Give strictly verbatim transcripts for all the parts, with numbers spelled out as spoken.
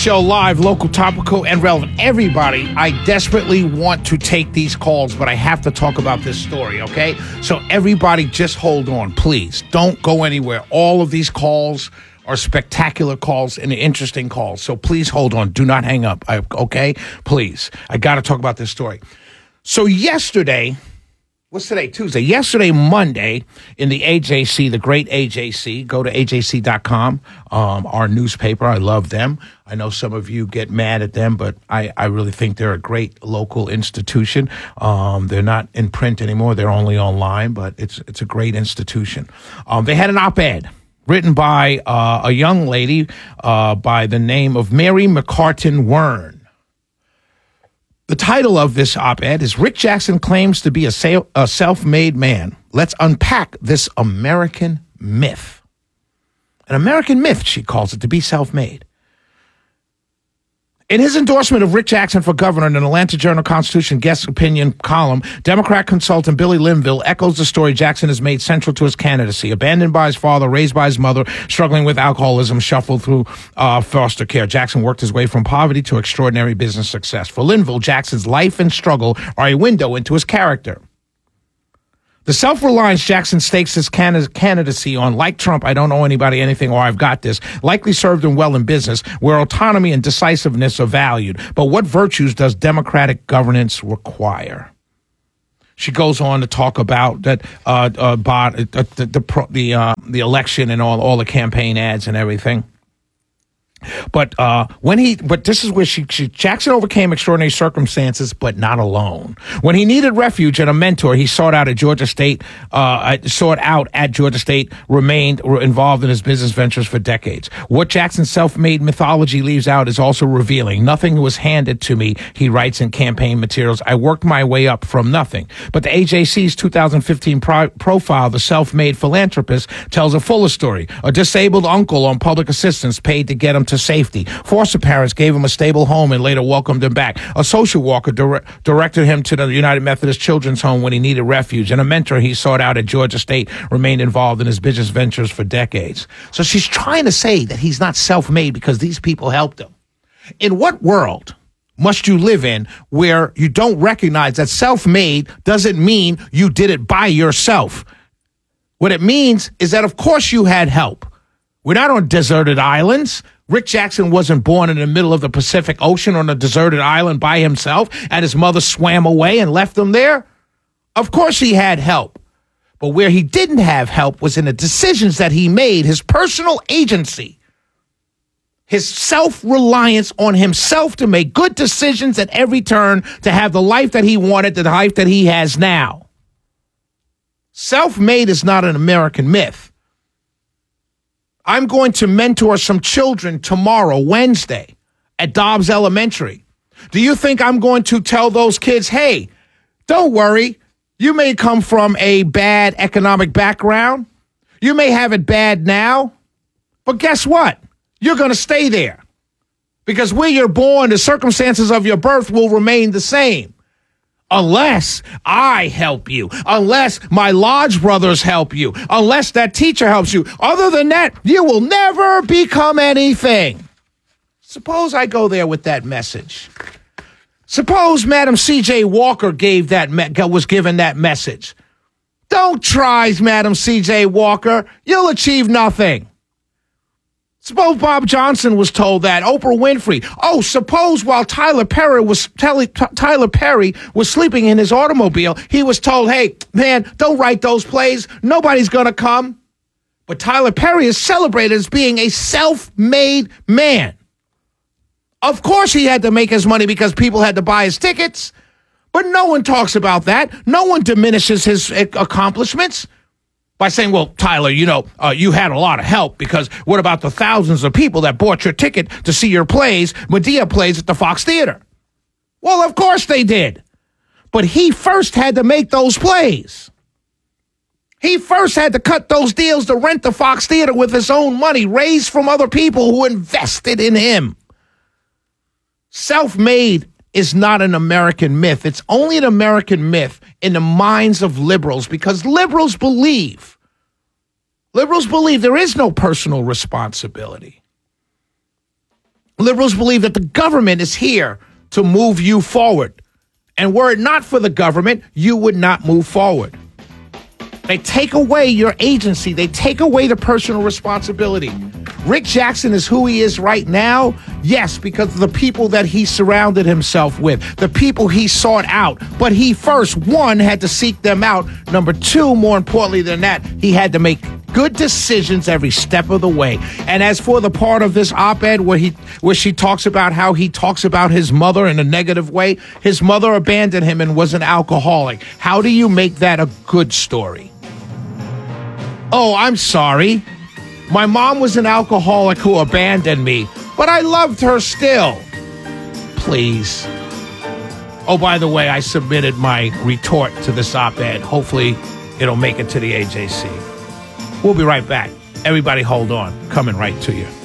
show live, local, topical, and relevant. Everybody, I desperately want to take these calls, but I have to talk about this story, okay? So everybody just hold on, please. Don't go anywhere. All of these calls are spectacular calls and interesting calls. So please hold on. Do not hang up, I, okay? Please. I got to talk about this story. So yesterday... What's today? Tuesday. Yesterday, Monday, in the A J C, the great A J C, go to A J C dot com, um, our newspaper. I love them. I know some of you get mad at them, but I, I really think they're a great local institution. Um, they're not in print anymore. They're only online, but it's it's a great institution. Um, they had an op-ed written by uh, a young lady uh, by the name of Mary McCartan Wern. The title of this op-ed is Rick Jackson Claims to be a, sa- a Self-Made Man. Let's unpack this American myth. An American myth, she calls it, to be self-made. In his endorsement of Rick Jackson for governor in an Atlanta Journal-Constitution guest opinion column, Democrat consultant Billy Linville echoes the story Jackson has made central to his candidacy. Abandoned by his father, raised by his mother, struggling with alcoholism, shuffled through uh, foster care. Jackson worked his way from poverty to extraordinary business success. For Linville, Jackson's life and struggle are a window into his character. The self-reliance Jackson stakes his candidacy on, like Trump, I don't owe anybody anything or I've got this, likely served him well in business, where autonomy and decisiveness are valued. But what virtues does democratic governance require? She goes on to talk about that uh, about uh, the the the, uh, the election and all all the campaign ads and everything. But uh, when he, but this is where she, she, Jackson overcame extraordinary circumstances, but not alone. When he needed refuge and a mentor, he sought out at Georgia State, uh, sought out at Georgia State, remained involved in his business ventures for decades. What Jackson's self-made mythology leaves out is also revealing. Nothing was handed to me, he writes in campaign materials. I worked my way up from nothing. But the A J C's two thousand fifteen pro- profile, The Self-Made Philanthropist, tells a fuller story. A disabled uncle on public assistance paid to get him to safety. Foster parents gave him a stable home and later welcomed him back. A social worker dire- directed him to the United Methodist Children's Home when he needed refuge. And a mentor he sought out at Georgia State remained involved in his business ventures for decades. So she's trying to say that he's not self-made because these people helped him. In what world must you live in where you don't recognize that self-made doesn't mean you did it by yourself? What it means is that, of course, you had help. We're not on deserted islands. Rick Jackson wasn't born in the middle of the Pacific Ocean on a deserted island by himself and his mother swam away and left him there. Of course he had help. But where he didn't have help was in the decisions that he made, his personal agency, his self-reliance on himself to make good decisions at every turn, to have the life that he wanted, the life that he has now. Self-made is not an American myth. I'm going to mentor some children tomorrow, Wednesday, at Dobbs Elementary. Do you think I'm going to tell those kids, hey, don't worry, you may come from a bad economic background. You may have it bad now, but guess what? You're going to stay there because where you're born, the circumstances of your birth will remain the same. Unless I help you, unless my lodge brothers help you, unless that teacher helps you. Other than that, you will never become anything. Suppose I go there with that message. Suppose Madam C J Walker gave that me- was given that message. Don't try, Madam C J Walker. You'll achieve nothing. Suppose Bob Johnson was told that. Oprah Winfrey. Oh, suppose while Tyler Perry was Tyler Perry was sleeping in his automobile, he was told, hey, man, don't write those plays. Nobody's going to come. But Tyler Perry is celebrated as being a self-made man. Of course he had to make his money because people had to buy his tickets. But no one talks about that. No one diminishes his accomplishments by saying, well, Tyler, you know, uh, you had a lot of help because what about the thousands of people that bought your ticket to see your plays, Medea plays at the Fox Theater? Well, of course they did. But he first had to make those plays. He first had to cut those deals to rent the Fox Theater with his own money, raised from other people who invested in him. Self-made is not an American myth. It's only an American myth in the minds of liberals because liberals believe, liberals believe there is no personal responsibility. Liberals believe that the government is here to move you forward. And were it not for the government, you would not move forward. They take away your agency. They take away the personal responsibility. Rick Jackson is who he is right now, yes, because of the people that he surrounded himself with, the people he sought out. But he first, one, had to seek them out. Number two, more importantly than that, he had to make good decisions every step of the way. And as for the part of this op-ed where he where she talks about how he talks about his mother in a negative way, his mother abandoned him and was an alcoholic. How do you make that a good story? Oh, I'm sorry. My mom was an alcoholic who abandoned me, but I loved her still. Please. Oh, by the way, I submitted my retort to this op-ed. Hopefully, it'll make it to the A J C. We'll be right back. Everybody hold on. Coming right to you.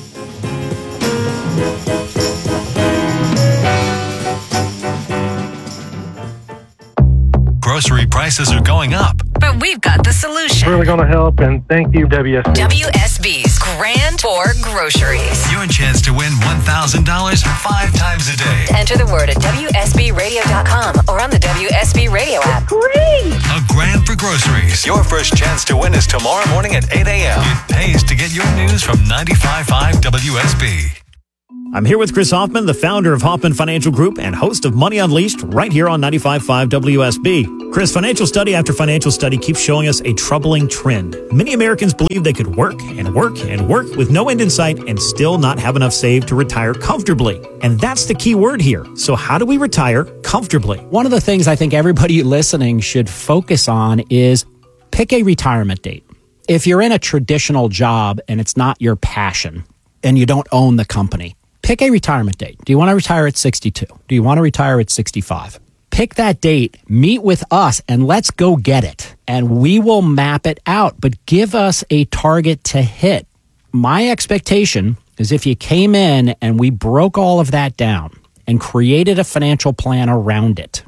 Grocery prices are going up. But we've got the solution. Really going to help, and thank you, W S B. W S B's Grand for Groceries. Your chance to win one thousand dollars five times a day. Enter the word at W S B radio dot com or on the W S B Radio app. Great! A grand for groceries. Your first chance to win is tomorrow morning at eight a.m. It pays to get your news from ninety-five point five W S B. I'm here with Chris Hoffman, the founder of Hoffman Financial Group and host of Money Unleashed, right here on ninety-five point five W S B. Chris, financial study after financial study keeps showing us a troubling trend. Many Americans believe they could work and work and work with no end in sight and still not have enough saved to retire comfortably. And that's the key word here. So how do we retire comfortably? One of the things I think everybody listening should focus on is pick a retirement date. If you're in a traditional job and it's not your passion and you don't own the company, pick a retirement date. Do you want to retire at sixty-two? Do you want to retire at sixty-five? Pick that date, meet with us, and let's go get it. And we will map it out, but give us a target to hit. My expectation is if you came in and we broke all of that down and created a financial plan around it,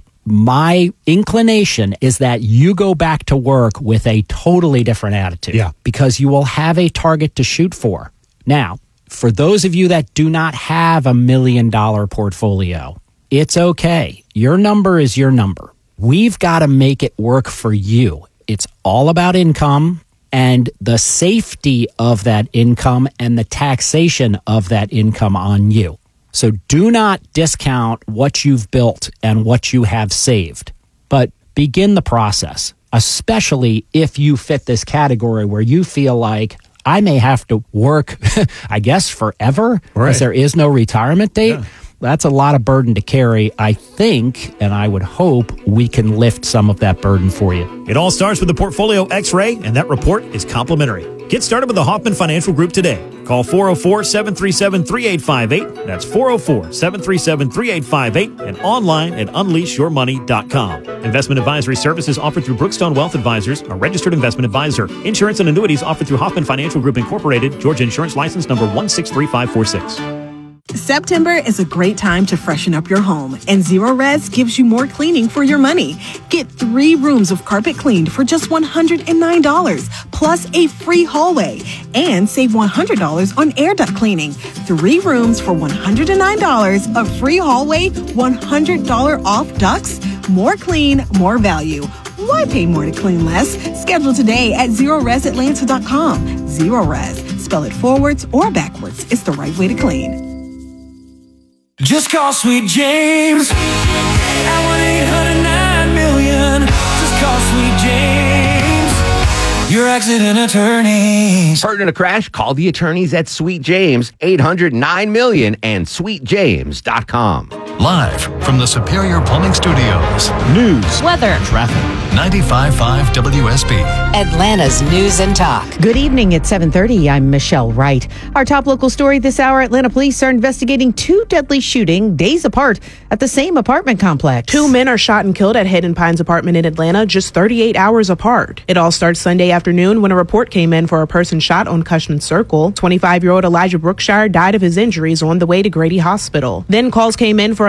my inclination is that you go back to work with a totally different attitude. Yeah. Because you will have a target to shoot for. Now, for those of you that do not have a million dollar portfolio, it's okay. Your number is your number. We've got to make it work for you. It's all about income and the safety of that income and the taxation of that income on you. So do not discount what you've built and what you have saved, but begin the process, especially if you fit this category where you feel like I may have to work, I guess, forever because Right. there is no retirement date. Yeah. That's a lot of burden to carry. I think, and I would hope, we can lift some of that burden for you. It all starts with the Portfolio X-ray, and that report is complimentary. Get started with the Hoffman Financial Group today. Call four oh four, seven three seven, three eight five eight. That's four oh four, seven three seven, three eight five eight and online at unleash your money dot com. Investment advisory services offered through Brookstone Wealth Advisors, a registered investment advisor. Insurance and annuities offered through Hoffman Financial Group Incorporated, Georgia Insurance License number one six three five four six. September is a great time to freshen up your home, and Zero Res gives you more cleaning for your money. Get three rooms of carpet cleaned for just one hundred nine dollars, plus a free hallway, and save one hundred dollars on air duct cleaning. Three rooms for one hundred nine dollars, a free hallway, one hundred dollars off ducts. More clean, more value. Why pay more to clean less? Schedule today at zero res atlanta dot com. Zero Res. Spell it forwards or backwards. It's the right way to clean. Just call Sweet James at one eight hundred nine million. Just call Sweet James, your accident attorneys. Hurt in a crash? Call the attorneys at Sweet James, eight hundred nine million and sweet james dot com. Live from the Superior Plumbing Studios. News, Weather, traffic. ninety-five point five W S B. Atlanta's News and Talk. Good evening at seven thirty. I'm Michelle Wright. Our top local story this hour, Atlanta police are investigating two deadly shootings days apart at the same apartment complex. Two men are shot and killed at Hidden Pines apartment in Atlanta just thirty-eight hours apart. It all starts Sunday afternoon when a report came in for a person shot on Cushman Circle. twenty-five-year-old Elijah Brookshire died of his injuries on the way to Grady Hospital. Then calls came in for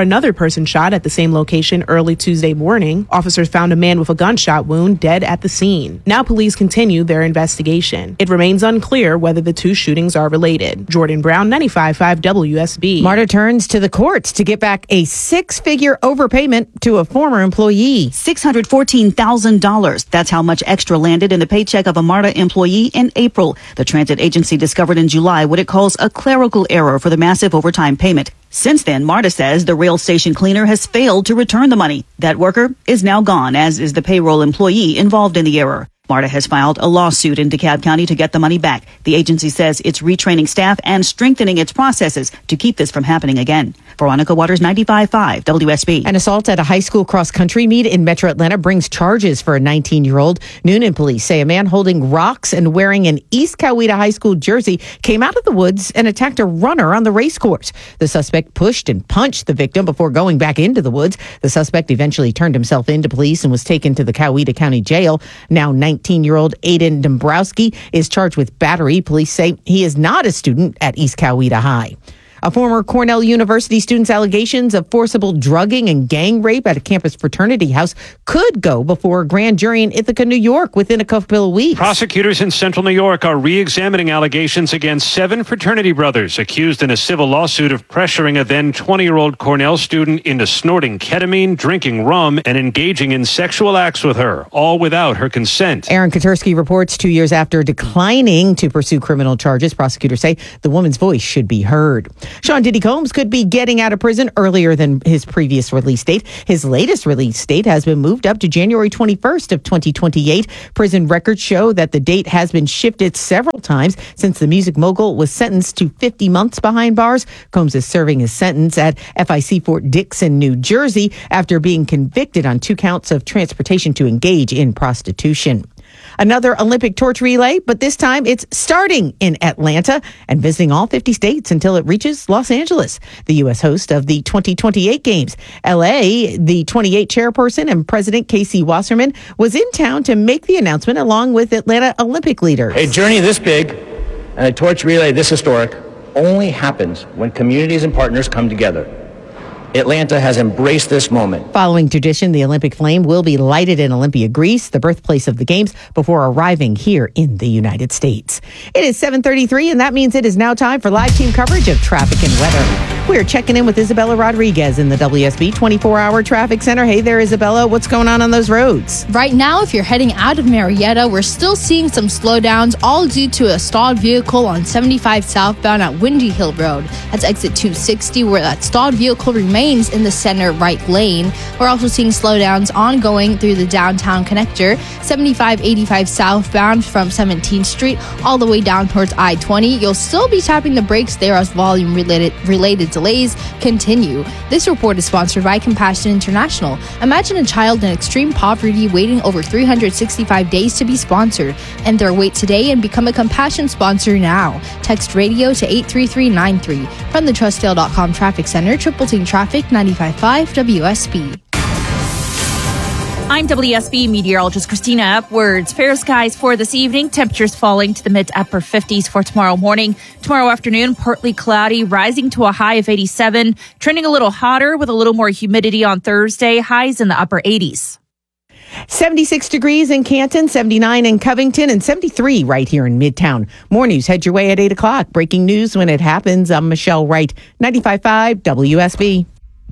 another person shot at the same location early Tuesday morning. Officers found a man with a gunshot wound dead at the scene. Now police continue their investigation. It remains unclear whether the two shootings are related. Jordan Brown, ninety-five point five W S B. MARTA turns to the courts to get back a six-figure overpayment to a former employee. six hundred fourteen thousand dollars. That's how much extra landed in the paycheck of a MARTA employee in April. The transit agency discovered in July what it calls a clerical error for the massive overtime payment. Since then, MARTA says the rail station cleaner has failed to return the money. That worker is now gone, as is the payroll employee involved in the error. MARTA has filed a lawsuit in DeKalb County to get the money back. The agency says it's retraining staff and strengthening its processes to keep this from happening again. Veronica Waters, ninety-five point five W S B. An assault at a high school cross-country meet in Metro Atlanta brings charges for a nineteen-year-old. Noonan police say a man holding rocks and wearing an East Coweta High School jersey came out of the woods and attacked a runner on the race course. The suspect pushed and punched the victim before going back into the woods. The suspect eventually turned himself into police and was taken to the Coweta County Jail. Now nineteen-year-old Aiden Dombrowski is charged with battery. Police say he is not a student at East Coweta High. A former Cornell University student's allegations of forcible drugging and gang rape at a campus fraternity house could go before a grand jury in Ithaca, New York within a couple of weeks. Prosecutors in central New York are re-examining allegations against seven fraternity brothers accused in a civil lawsuit of pressuring a then twenty-year-old Cornell student into snorting ketamine, drinking rum, and engaging in sexual acts with her, all without her consent. Aaron Katursky reports two years after declining to pursue criminal charges, prosecutors say the woman's voice should be heard. Sean Diddy Combs could be getting out of prison earlier than his previous release date. His latest release date has been moved up to January twenty-first of twenty twenty-eight. Prison records show that the date has been shifted several times since the music mogul was sentenced to fifty months behind bars. Combs is serving his sentence at F I C Fort Dixon, New Jersey, after being convicted on two counts of transportation to engage in prostitution. Another Olympic torch relay, but this time it's starting in Atlanta and visiting all fifty states until it reaches Los Angeles, the U S host of the twenty twenty-eight Games. L A, the twenty-eight chairperson and President Casey Wasserman was in town to make the announcement along with Atlanta Olympic leaders. A journey this big and a torch relay this historic only happens when communities and partners come together. Atlanta has embraced this moment. Following tradition, the Olympic flame will be lighted in Olympia, Greece, the birthplace of the Games, before arriving here in the United States. It is seven thirty-three, and that means it is now time for live team coverage of traffic and weather. We're checking in with Isabella Rodriguez in the W S B twenty-four hour Traffic Center. Hey there, Isabella. What's going on on those roads? Right now, if you're heading out of Marietta, we're still seeing some slowdowns, all due to a stalled vehicle on seventy-five southbound at Windy Hill Road. That's exit two sixty, where that stalled vehicle remains in the center right lane. We're also seeing slowdowns ongoing through the downtown connector, seventy-five eighty-five southbound from seventeenth Street all the way down towards I twenty. You'll still be tapping the brakes there as volume related related delays continue. This report is sponsored by Compassion International. Imagine a child in extreme poverty waiting over three hundred sixty-five days to be sponsored. End their wait today and become a Compassion sponsor now. Text radio to eight three three nine three. From the Trustdale dot com Traffic Center, Triple Team Traffic, ninety-five point five W S B. I'm W S B meteorologist Christina Upwards. Fair skies for this evening. Temperatures falling to the mid to upper fifties for tomorrow morning. Tomorrow afternoon, partly cloudy, rising to a high of eighty-seven. Trending a little hotter with a little more humidity on Thursday. Highs in the upper eighties. seventy-six degrees in Canton, seventy-nine in Covington, and seventy-three right here in Midtown. More news head your way at eight o'clock. Breaking news when it happens. I'm Michelle Wright, ninety-five point five W S B.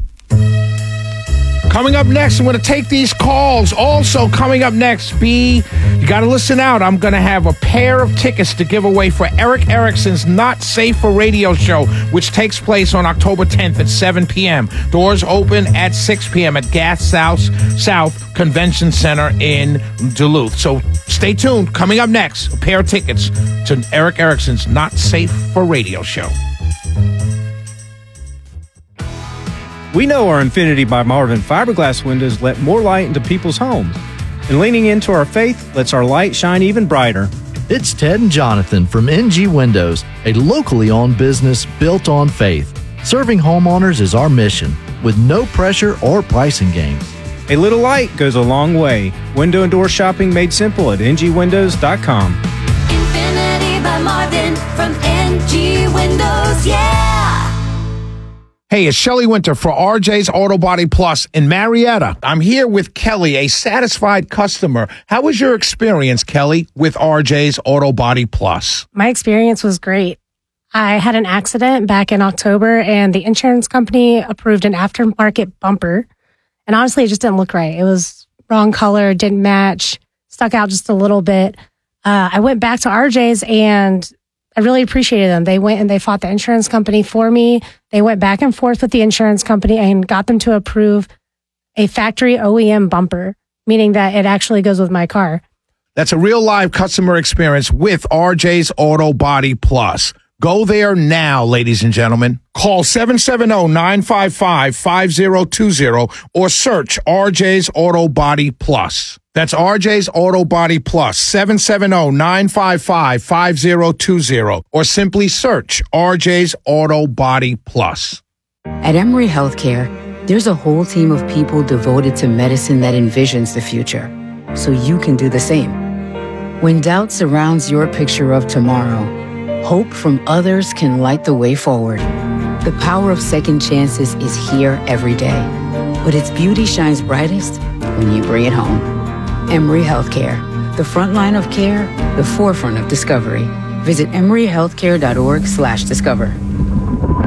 Coming up next, I'm going to take these calls. Also coming up next, B, you got to listen out. I'm going to have a pair of tickets to give away for Eric Erickson's Not Safe for Radio show, which takes place on October tenth at seven p.m. Doors open at six p.m. at Gas South, South Convention Center in Duluth. So stay tuned. Coming up next, a pair of tickets to Eric Erickson's Not Safe for Radio show. We know our Infinity by Marvin fiberglass windows let more light into people's homes. And leaning into our faith lets our light shine even brighter. It's Ted and Jonathan from N G Windows, a locally owned business built on faith. Serving homeowners is our mission, with no pressure or pricing games. A little light goes a long way. Window and door shopping made simple at N G windows dot com. Infinity by Marvin from N G Windows, yeah! Hey, it's Shelley Winter for R J's Auto Body Plus in Marietta. I'm here with Kelly, a satisfied customer. How was your experience, Kelly, with R J's Auto Body Plus? My experience was great. I had an accident back in October, and the insurance company approved an aftermarket bumper. And honestly, it just didn't look right. It was wrong color, didn't match, stuck out just a little bit. Uh, I went back to R J's, and I really appreciated them. They went and they fought the insurance company for me. They went back and forth with the insurance company and got them to approve a factory O E M bumper, meaning that it actually goes with my car. That's a real live customer experience with R J's Auto Body Plus. Go there now, ladies and gentlemen. Call seven seven zero, nine five five, five zero two zero or search R J's Auto Body Plus. That's R J's Auto Body Plus, seven seven zero, nine five five, five zero two zero, or simply search R J's Auto Body Plus. At Emory Healthcare, there's a whole team of people devoted to medicine that envisions the future, so you can do the same. When doubt surrounds your picture of tomorrow, hope from others can light the way forward. The power of second chances is here every day, but its beauty shines brightest when you bring it home. Emory Healthcare, the front line of care, the forefront of discovery. Visit emory healthcare dot org slash discover.